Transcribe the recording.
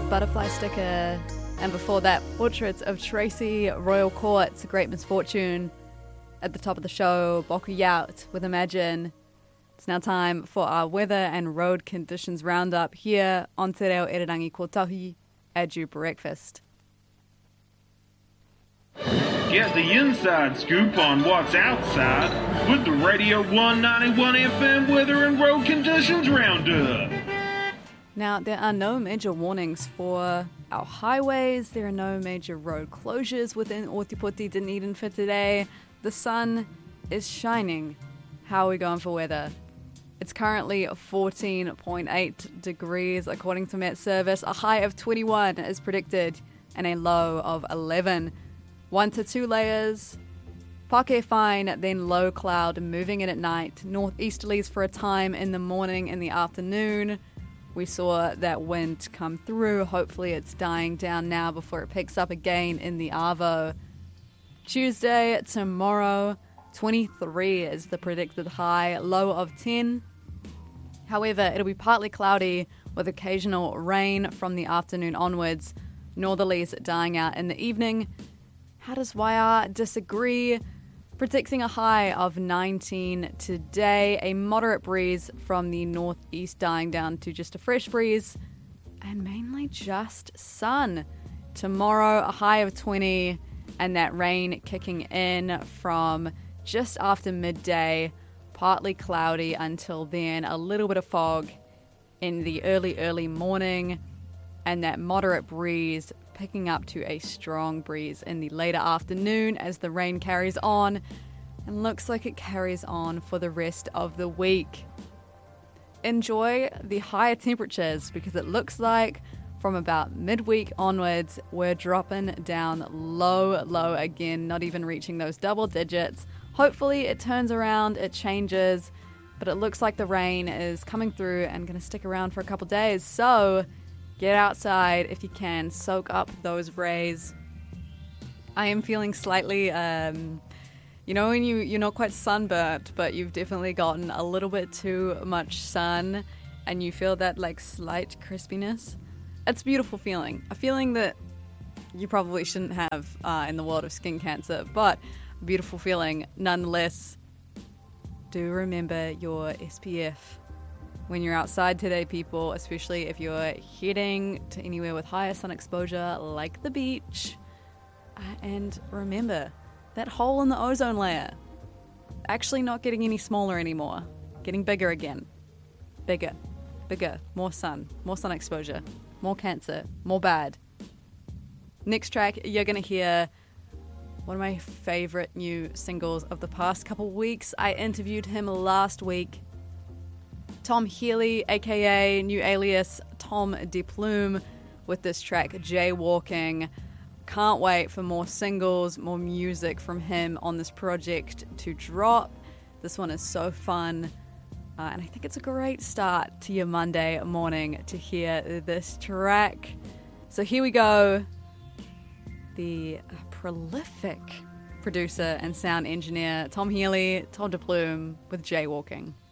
Butterfly Sticker, and before that, Portraits of Tracy Royal Court's Great Misfortune. At the top of the show, Boku Yaut with Imagine. It's now time for our weather and road conditions roundup here on Te Reo Irirangi Kotahi at Dew Breakfast. Get the inside scoop on what's outside with the Radio 191 FM weather and road conditions roundup. Now, there are no major warnings for our highways. There are no major road closures within Ōtepoti, Dunedin for today. The sun is shining. How are we going for weather? It's currently 14.8 degrees according to Met Service. A high of 21 is predicted and a low of 11. 1 to 2 layers. Pake fine, then low cloud moving in at night. Northeasterlies for a time in the morning and the afternoon. We saw that wind come through. Hopefully it's dying down now before it picks up again in the Arvo. Tuesday, tomorrow, 23 is the predicted high, low of 10. However, it'll be partly cloudy with occasional rain from the afternoon onwards. Northerlies dying out in the evening. How does YR disagree? Predicting a high of 19 today, a moderate breeze from the northeast dying down to just a fresh breeze, and mainly just sun. Tomorrow, a high of 20, and that rain kicking in from just after midday, partly cloudy until then, a little bit of fog in the early morning, and that moderate breeze picking up to a strong breeze in the later afternoon as the rain carries on, and looks like it carries on for the rest of the week. Enjoy the higher temperatures because it looks like from about midweek onwards, we're dropping down low again, not even reaching those double digits. Hopefully it turns around, it changes, but it looks like the rain is coming through and going to stick around for a couple days. So get outside if you can, soak up those rays. I am feeling slightly, when you're not quite sunburnt, but you've definitely gotten a little bit too much sun and you feel that like slight crispiness. It's a beautiful feeling. A feeling that you probably shouldn't have in the world of skin cancer, but a beautiful feeling nonetheless. Do remember your SPF when you're outside today, people, especially if you're heading to anywhere with higher sun exposure like the beach. And remember, that hole in the ozone layer, actually not getting any smaller anymore, getting bigger again. Bigger, more sun exposure, more cancer, more bad. Next track, you're going to hear one of my favorite new singles of the past couple weeks. I interviewed him last week. Tom Healy, aka new alias Tom De Plume, with this track Jaywalking. Can't wait for more singles, more music from him on this project to drop. This one is so fun, and I think it's a great start to your Monday morning to hear this track. So here we go. The prolific producer and sound engineer Tom Healy, Tom De Plume with Jaywalking.